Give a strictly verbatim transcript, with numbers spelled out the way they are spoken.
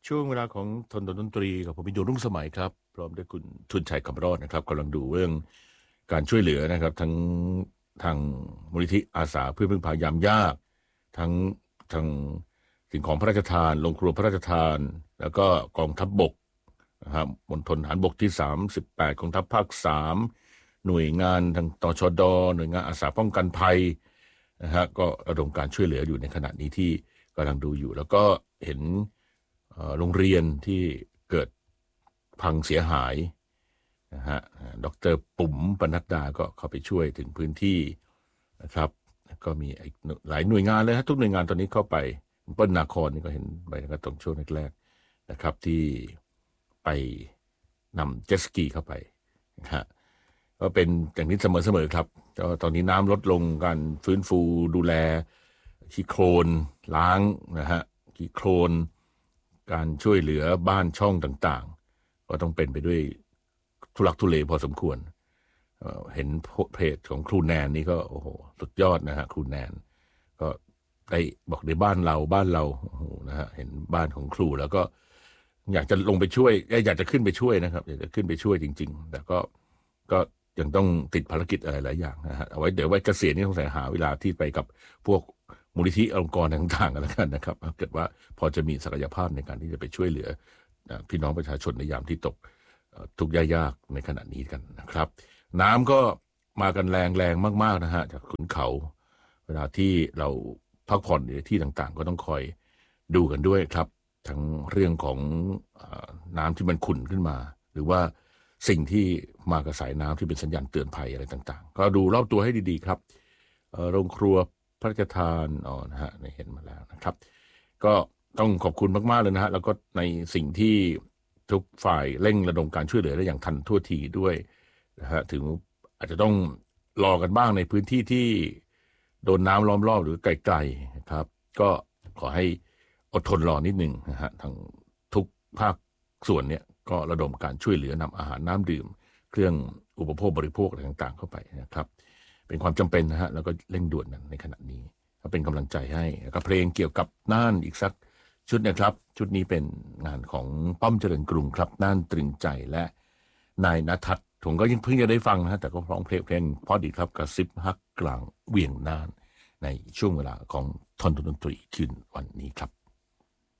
ช่วงเวลาของทนดนตรีกับผมพิโยรุ่งสมัยครับพร้อมด้วยคุณทุนชัยคำรอดนะครับกำลังดูเรื่องการช่วยเหลือนะครับทั้งทางมูลนิธิอาสาเพื่อพึ่งพายามยากทั้งทางสิ่งของพระราชทานโรงครัวพระราชทานแล้วก็กองทัพบกนะครับมณฑลทหารบกที่สามสิบแปดกองทัพภาคสามหน่วยงานทางตชดหน่วยงานอาสาป้องกันภัยนะฮะก็ระดมการช่วยเหลืออยู่ในขณะนี้ที่กำลังดูอยู่แล้วก็เห็นโรงเรียนที่เกิดพังเสียหายนะฮะดร.ปุ๋มปนัดดาก็เข้าไปช่วยถึงพื้นที่นะครับก็มีหลายหน่วยงานเลยฮะทุกหน่วยงานตอนนี้เข้าไปเปิ้ลนาครนี่ก็เห็นไปนะครับตรงช่วงแรกๆนะครับที่ไปนำเจ็ตสกีเข้าไปนะฮะก็เป็นอย่างนี้เสมอๆครับตอนนี้น้ำลดลงการฟื้นฟูดูแลขี้โคลนล้างนะฮะขี้โคลนการช่วยเหลือบ้านช่องต่างๆก็ต้องเป็นไปด้วยทุลักทุเลพอสมควร เอ่อเห็นเพจของครูแนนนี่ก็โอ้โหสุดยอดนะฮะครูแนนก็ได้บอกในบ้านเราบ้านเราโอ้โหนะฮะเห็นบ้านของครูแล้วก็อยากจะลงไปช่วยอยากจะขึ้นไปช่วยนะครับอยากจะขึ้นไปช่วยจริงๆแต่ก็ก็ยังต้องติดภารกิจอะไรหลายอย่างนะฮะเอาไว้เดี๋ยวไว้เกษียณนี่ต้องหาเวลาที่ไปกับพวกมูลนิธิองค์กรต่างๆกันแล้วกันนะครับถ้าเกิดว่าพอจะมีศักยภาพในการที่จะไปช่วยเหลือพี่น้องประชาชนในยามที่ตกทุกข์ยากๆในขณะนี้กันนะครับน้ำก็มากันแรงแรงมากๆนะฮะจากขุนเขาเวลาที่เราพักผ่อนในที่ต่างๆก็ต้องคอยดูกันด้วยครับทั้งเรื่องของน้ำที่มันขุ่นขึ้นมาหรือว่าสิ่งที่มากับสายน้ำที่เป็นสัญญาณเตือนภัยอะไรต่างๆก็ดูรอบตัวให้ดีๆครับโรงครัวพระราชทานอ๋อนะฮะเห็นมาแล้วนะครับก็ต้องขอบคุณมากๆเลยนะฮะแล้วก็ในสิ่งที่ทุกฝ่ายเร่งระดมการช่วยเหลือได้อย่างทันท่วทีด้วยนะฮะถึงอาจจะต้องรอกันบ้างในพื้นที่ที่โดนน้ำล้อมรอบหรือไกลๆนะครับก็ขอให้อดทนรอนิดหนึ่งนะฮะทั้งทุกภาคส่วนเนี่ยก็ระดมการช่วยเหลือนำอาหารน้ำดื่มเครื่องอุปโภคบริโภคอะไรต่างๆเข้าไปนะครับเป็นความจำเป็นนะฮะแล้วก็เร่งด่วนในขณะนี้ก็เป็นกำลังใจให้กับเพลงเกี่ยวกับน่านอีกสักชุดนะครับชุดนี้เป็นงานของป้อมเจริญกรุงครับน่านตรึงใจและนายณทัศน์ผมก็ยังเพิ่งจะได้ฟังนะแต่ก็ร้องเพลงเพลงพอดีครับกระซิบฮักกลางเวียงน่านในช่วงเวลาของทนดนตรีคืนวันนี้ครับ